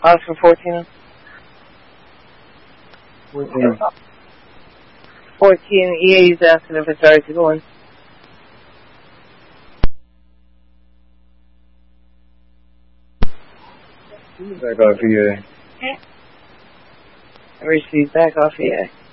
Oscar 14. 14. 14, EA's asking if it's alright to go in. Back off EA. I received back off EA.